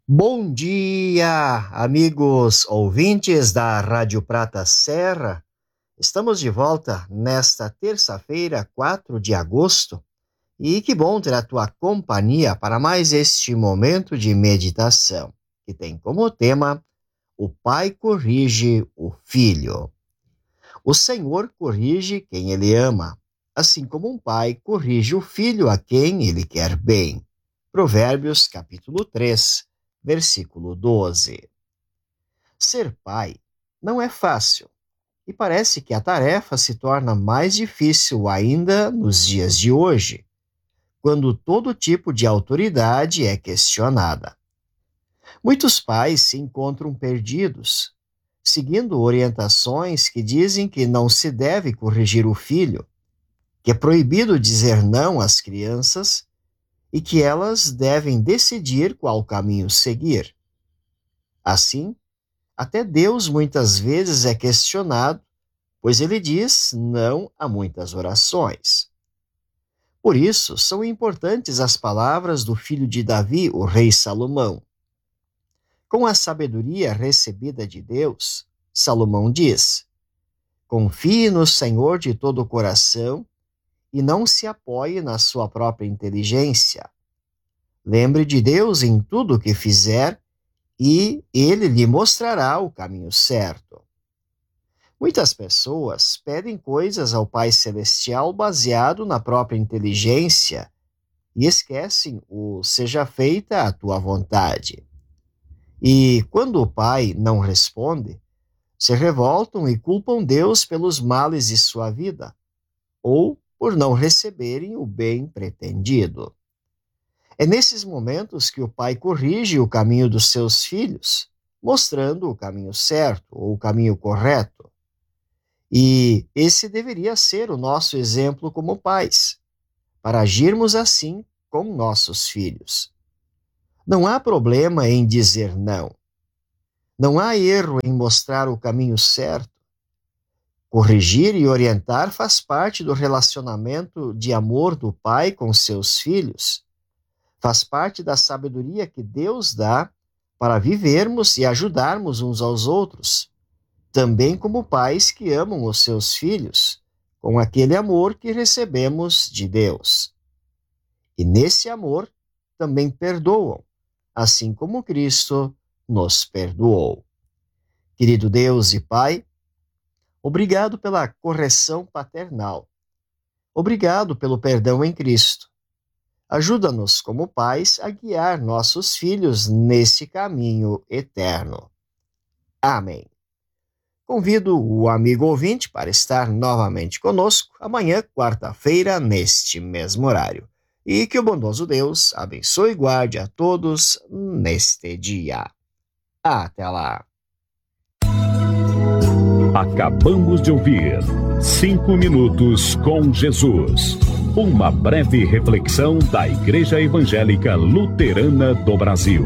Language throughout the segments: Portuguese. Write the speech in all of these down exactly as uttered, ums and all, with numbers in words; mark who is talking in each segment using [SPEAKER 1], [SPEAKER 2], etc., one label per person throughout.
[SPEAKER 1] Bom dia, amigos ouvintes da Rádio Prata Serra. Estamos de volta nesta terça-feira, quatro de agosto, e que bom ter a tua companhia para mais este momento de meditação, que tem como tema o Pai corrige o Filho. O Senhor corrige quem Ele ama, assim como um pai corrige o filho a quem Ele quer bem. Provérbios, capítulo três, versículo doze. Ser pai não é fácil e parece que a tarefa se torna mais difícil ainda nos dias de hoje, quando todo tipo de autoridade é questionada. Muitos pais se encontram perdidos, seguindo orientações que dizem que não se deve corrigir o filho, que é proibido dizer não às crianças e que elas devem decidir qual caminho seguir. Assim, até Deus muitas vezes é questionado, pois ele diz não a muitas orações. Por isso, são importantes as palavras do filho de Davi, o rei Salomão. Com a sabedoria recebida de Deus, Salomão diz: confie no Senhor de todo o coração e não se apoie na sua própria inteligência. Lembre de Deus em tudo o que fizer e Ele lhe mostrará o caminho certo. Muitas pessoas pedem coisas ao Pai Celestial baseado na própria inteligência e esquecem o seja feita a tua vontade. E quando o Pai não responde, se revoltam e culpam Deus pelos males de sua vida, ou por não receberem o bem pretendido. É nesses momentos que o pai corrige o caminho dos seus filhos, mostrando o caminho certo ou o caminho correto. E esse deveria ser o nosso exemplo como pais, para agirmos assim com nossos filhos. Não há problema em dizer não. Não há erro em mostrar o caminho certo. Corrigir e orientar faz parte do relacionamento de amor do pai com seus filhos. Faz parte da sabedoria que Deus dá para vivermos e ajudarmos uns aos outros, também como pais que amam os seus filhos, com aquele amor que recebemos de Deus. E nesse amor também perdoam, assim como Cristo nos perdoou. Querido Deus e Pai, obrigado pela correção paternal. Obrigado pelo perdão em Cristo. Ajuda-nos, como pais, a guiar nossos filhos nesse caminho eterno. Amém. Convido o amigo ouvinte para estar novamente conosco amanhã, quarta-feira, neste mesmo horário. E que o bondoso Deus abençoe e guarde a todos neste dia. Até lá.
[SPEAKER 2] Acabamos de ouvir Cinco Minutos com Jesus. Uma breve reflexão da Igreja Evangélica Luterana do Brasil.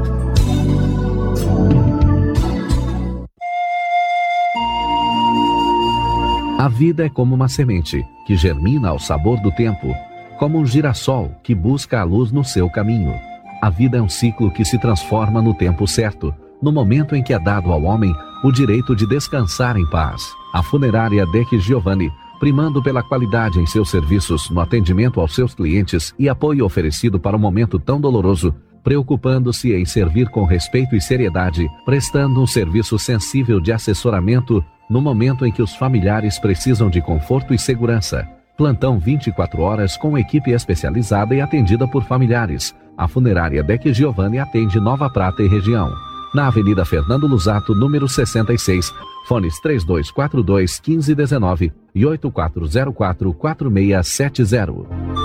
[SPEAKER 3] A vida é como uma semente que germina ao sabor do tempo, como um girassol que busca a luz no seu caminho. A vida é um ciclo que se transforma no tempo certo, no momento em que é dado ao homem o direito de descansar em paz. A funerária Deck Giovanni, primando pela qualidade em seus serviços no atendimento aos seus clientes e apoio oferecido para um momento tão doloroso, preocupando-se em servir com respeito e seriedade, prestando um serviço sensível de assessoramento no momento em que os familiares precisam de conforto e segurança. Plantão vinte e quatro horas com equipe especializada e atendida por familiares. A funerária Deck Giovanni atende Nova Prata e região. Na Avenida Fernando Luzato, número sessenta e seis, fones três dois quatro dois, um cinco um nove e oito quatro zero quatro, quatro seis sete zero.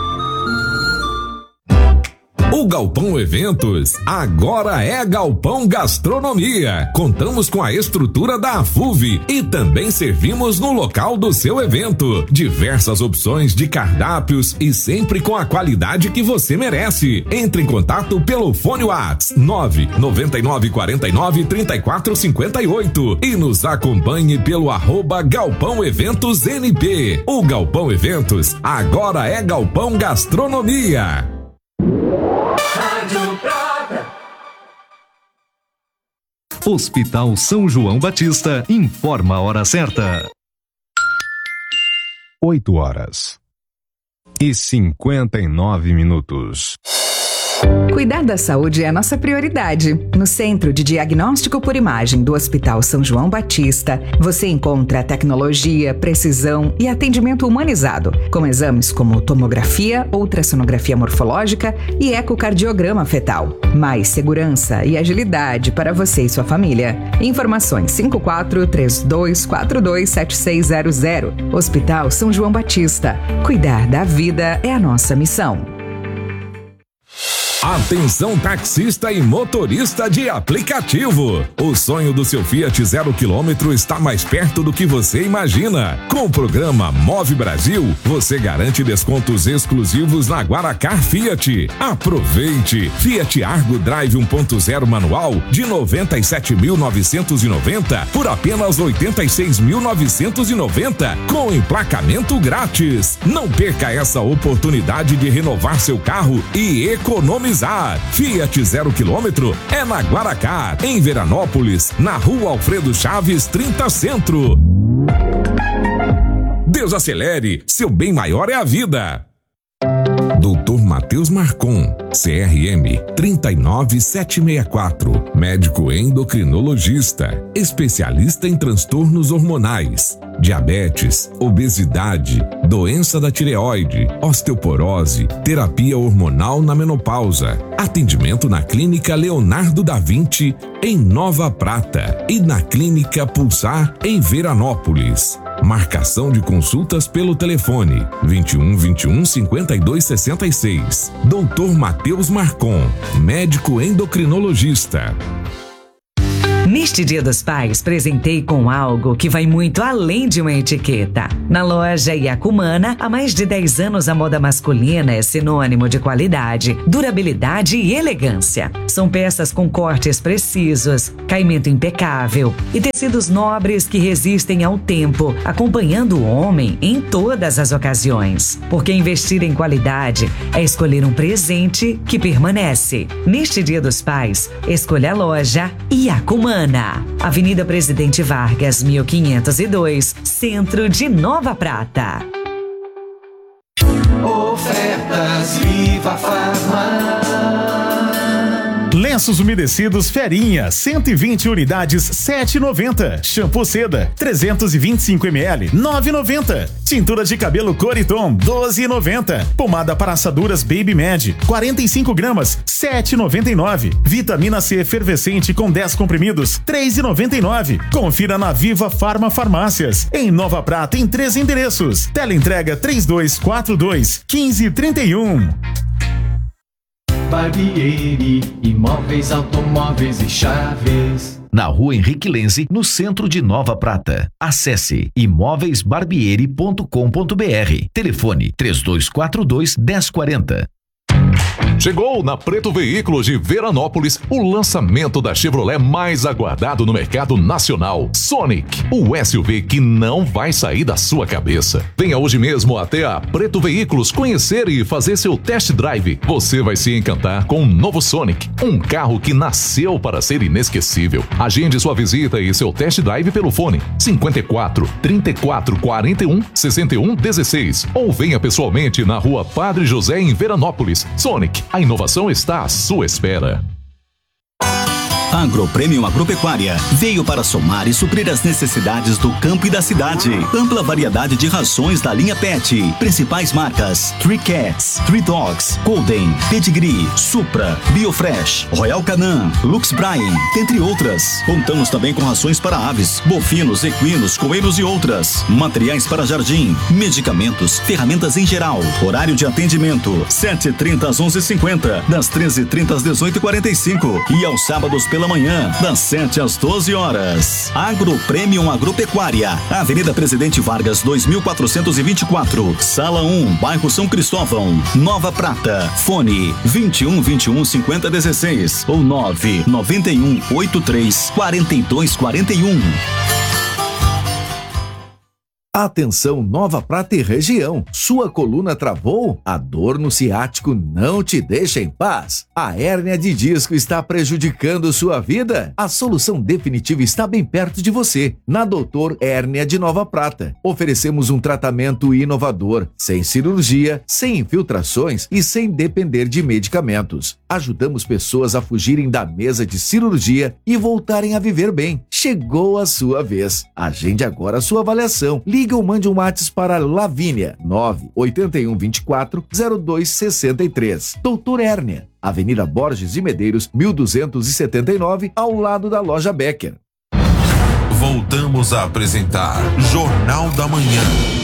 [SPEAKER 4] O Galpão Eventos agora é Galpão Gastronomia. Contamos com a estrutura da AFUV e também servimos no local do seu evento. Diversas opções de cardápios e sempre com a qualidade que você merece. Entre em contato pelo fone WhatsApp nove nove nove quatro nove, três quatro cinco oito e nos acompanhe pelo arroba Galpão Eventos N P. O Galpão Eventos agora é Galpão Gastronomia.
[SPEAKER 5] Rádio Prata. Hospital São João Batista informa a hora certa. oito horas e cinquenta e nove minutos.
[SPEAKER 6] Cuidar da saúde é a nossa prioridade. No Centro de Diagnóstico por Imagem do Hospital São João Batista, você encontra tecnologia, precisão e atendimento humanizado, com exames como tomografia, ultrassonografia morfológica e ecocardiograma fetal. Mais segurança e agilidade para você e sua família. Informações cinco quatro três dois quatro dois sete seis zero zero. Hospital São João Batista. Cuidar da vida é a nossa missão.
[SPEAKER 4] Atenção taxista e motorista de aplicativo. O sonho do seu Fiat zero quilômetro está mais perto do que você imagina. Com o programa Move Brasil, você garante descontos exclusivos na Guaracar Fiat. Aproveite! Fiat Argo Drive um ponto zero manual de noventa e sete mil novecentos e noventa por apenas oitenta e seis mil novecentos e noventa com emplacamento grátis. Não perca essa oportunidade de renovar seu carro e economizar. Fiat zero quilômetro é na Guaracar, em Veranópolis, na Rua Alfredo Chaves, trinta Centro. Deus acelere, seu bem maior é a vida. doutor Matheus Marcon, C R M três nove sete seis quatro, médico endocrinologista, especialista em transtornos hormonais, diabetes, obesidade, doença da tireoide, osteoporose, terapia hormonal na menopausa, atendimento na Clínica Leonardo da Vinci, em Nova Prata, e na Clínica Pulsar, em Veranópolis. Marcação de consultas pelo telefone vinte e um, vinte e um, cinquenta e dois, sessenta e seis. doutor Matheus Marcon, médico endocrinologista.
[SPEAKER 7] Neste Dia dos Pais, presentei com algo que vai muito além de uma etiqueta. Na loja Iacumana, há mais de dez anos a moda masculina é sinônimo de qualidade, durabilidade e elegância. São peças com cortes precisos, caimento impecável e tecidos nobres que resistem ao tempo, acompanhando o homem em todas as ocasiões. Porque investir em qualidade é escolher um presente que permanece. Neste Dia dos Pais, escolha a loja Iacumana. Avenida Presidente Vargas, mil quinhentos e dois, Centro de Nova Prata.
[SPEAKER 8] Ofertas Viva Farma.
[SPEAKER 9] Lenços umedecidos Ferinha, cento e vinte unidades, sete reais e noventa centavos. Shampoo Seda, trezentos e vinte e cinco mililitros, nove reais e noventa centavos. Tintura de cabelo Coriton, doze reais e noventa centavos. Pomada para assaduras Baby Med, quarenta e cinco gramas, sete reais e noventa e nove centavos. Vitamina C efervescente com dez comprimidos, três reais e noventa e nove centavos. Confira na Viva Farma Farmácias. Em Nova Prata, em três endereços. Teleentrega três dois quatro dois, um cinco três um.
[SPEAKER 8] Barbieri, imóveis, automóveis e chaves.
[SPEAKER 3] Na Rua Henrique Lenze, no centro de Nova Prata. Acesse imóveis barbieri ponto com ponto br. Telefone três dois quatro dois, um zero quatro zero.
[SPEAKER 10] Chegou na Preto Veículos de Veranópolis o lançamento da Chevrolet mais aguardado no mercado nacional, Sonic, o S U V que não vai sair da sua cabeça. Venha hoje mesmo até a Preto Veículos conhecer e fazer seu test drive. Você vai se encantar com o novo Sonic, um carro que nasceu para ser inesquecível. Agende sua visita e seu test drive pelo fone cinquenta e quatro, trinta e quatro, quarenta e um, sessenta e um, dezesseis ou venha pessoalmente na Rua Padre José em Veranópolis. Sonic, a inovação está à sua espera.
[SPEAKER 11] Agropremium Agropecuária veio para somar e suprir as necessidades do campo e da cidade. Ampla variedade de rações da linha Pet. Principais marcas: Three Cats, Three Dogs, Golden, Pedigree, Supra, Biofresh, Royal Canin, Lux Brine, entre outras. Contamos também com rações para aves, bovinos, equinos, coelhos e outras. Materiais para jardim, medicamentos, ferramentas em geral. Horário de atendimento: sete e trinta às onze e cinquenta, das treze e trinta às dezoito e quarenta e cinco e aos sábados pela manhã, das sete às doze horas. Agropremium Agropecuária, Avenida Presidente Vargas, dois mil quatrocentos e vinte e quatro, Sala um, Bairro São Cristóvão, Nova Prata. Fone vinte e um, vinte e um, cinquenta, dezesseis ou nove nove um, oito três, quatro dois quatro um.
[SPEAKER 12] Atenção Nova Prata e região, sua coluna travou? A dor no ciático não te deixa em paz? A hérnia de disco está prejudicando sua vida? A solução definitiva está bem perto de você, na Doutor Hérnia de Nova Prata. Oferecemos um tratamento inovador, sem cirurgia, sem infiltrações e sem depender de medicamentos. Ajudamos pessoas a fugirem da mesa de cirurgia e voltarem a viver bem. Chegou a sua vez. Agende agora a sua avaliação. Ligue ou mande um WhatsApp para Lavínia nove oito um dois quatro zero dois seis três. Doutor Hérnia, Avenida Borges de Medeiros, mil duzentos e setenta e nove, ao lado da Loja Becker.
[SPEAKER 13] Voltamos a apresentar Jornal da Manhã.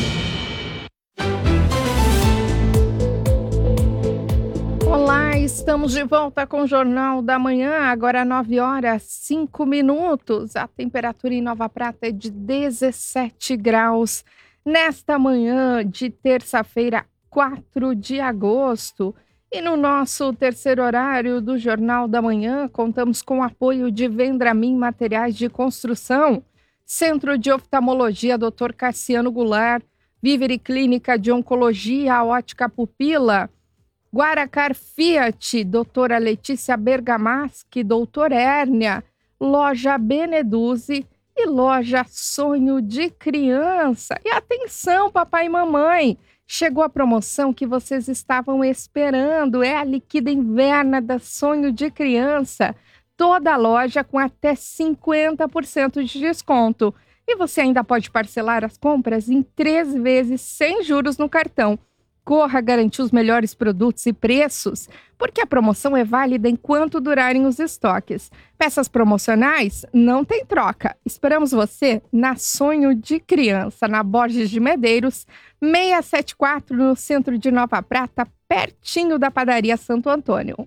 [SPEAKER 14] Olá, estamos de volta com o Jornal da Manhã, agora nove horas, cinco minutos. A temperatura em Nova Prata é de dezessete graus. Nesta manhã de terça-feira, quatro de agosto. E no nosso terceiro horário do Jornal da Manhã, contamos com o apoio de Vendramin Materiais de Construção, Centro de Oftalmologia doutor Cassiano Goulart, Vivere Clínica de Oncologia, a Ótica Pupila, Guaracar Fiat, doutora Letícia Bergamaschi, doutor Hérnia, Loja Beneduzzi e Loja Sonho de Criança. E atenção, papai e mamãe, chegou a promoção que vocês estavam esperando, é a Liquida Inverna da Sonho de Criança. Toda a loja com até cinquenta por cento de desconto. E você ainda pode parcelar as compras em três vezes sem juros no cartão. Corra garantir os melhores produtos e preços, porque a promoção é válida enquanto durarem os estoques. Peças promocionais não tem troca. Esperamos você na Sonho de Criança, na Borges de Medeiros, seiscentos e setenta e quatro, no centro de Nova Prata, pertinho da padaria Santo Antônio.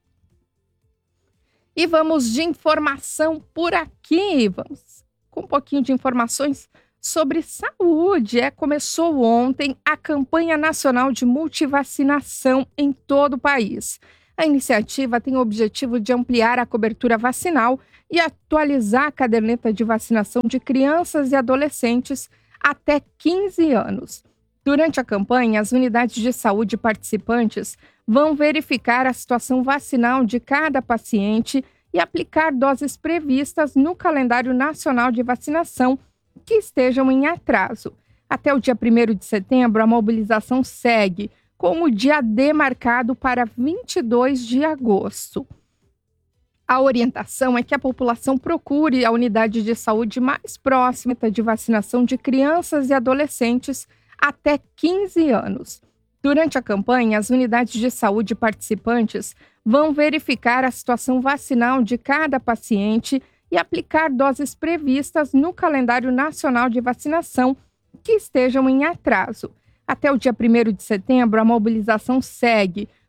[SPEAKER 14] E vamos de informação por aqui. Vamos com um pouquinho de informações sobre saúde. É, começou ontem a campanha nacional de multivacinação em todo o país. A iniciativa tem o objetivo de ampliar a cobertura vacinal e atualizar a caderneta de vacinação de crianças e adolescentes até quinze anos. Durante a campanha, as unidades de saúde participantes vão verificar a situação vacinal de cada paciente e aplicar doses previstas no calendário nacional de vacinação que estejam em atraso. Até o dia primeiro de setembro, a mobilização segue, com o dia D marcado para vinte e dois de agosto. A orientação é que a população procure a unidade de saúde mais próxima de vacinação de crianças e adolescentes até quinze anos. Durante a campanha, as unidades de saúde participantes vão verificar a situação vacinal de cada paciente e aplicar doses previstas no calendário nacional de vacinação que estejam em atraso. Até o dia primeiro de setembro, a mobilização segue,